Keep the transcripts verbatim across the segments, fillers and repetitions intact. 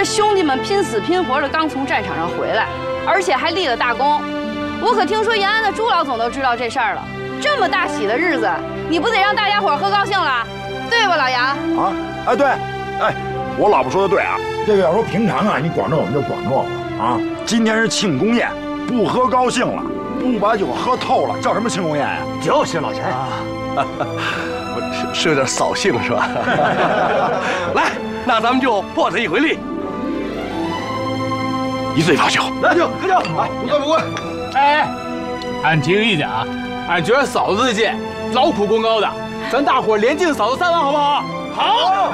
兄弟们拼死拼活的刚从战场上回来，而且还立了大功。我可听说延安的朱老总都知道这事儿了。这么大喜的日子，你不得让大家伙喝高兴了，对吧，老杨？ 啊，哎对，哎，我老婆说的对啊。这个要说平常啊，你管着我们就管着我们啊。今天是庆功宴，不喝高兴了，不把酒喝透了，叫什么庆功宴呀？ 就是老陈啊， 我是是有点扫兴是吧？来，那咱们就破他一回例。一醉方休， 来酒喝酒，来，不过不过。 哎，俺提个意见啊，俺觉得嫂子这届劳苦功高的，咱大伙连敬嫂子三碗好不好？好。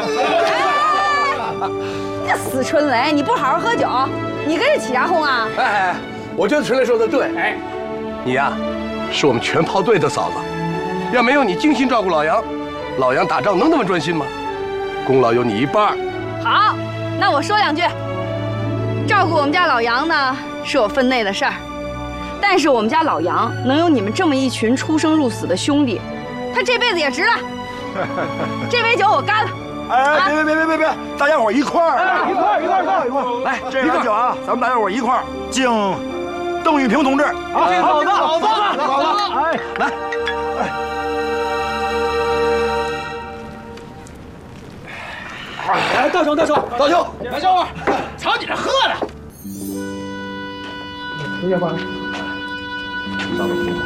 这死春雷，你不好好喝酒，你跟这起啥哄啊？ 哎哎，我觉得春雷说的对。哎，你呀，是我们全炮队的嫂子，要没有你精心照顾老杨，老杨打仗能那么专心吗？功劳有你一半。 好，那我说两句。照顾我们家老杨呢，是我分内的事儿。但是我们家老杨能有你们这么一群出生入死的兄弟，他这辈子也值了。这杯酒我干了。 哎，别别别别别别，大家伙一块儿， 一块儿一块儿一块儿一块儿。 来，这碗酒啊，咱们大家伙一块儿敬邓玉平同志。 好，好的好的好的，哎， 来， 哎，大手大手倒酒， 杨小伙，瞧你这喝的。 同学们。